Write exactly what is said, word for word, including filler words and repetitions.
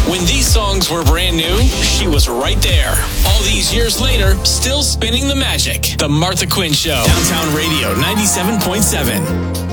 When these songs were brand new, she was right there. All these years later, still spinning the magic. The Martha Quinn Show. Downtown Radio ninety-seven point seven.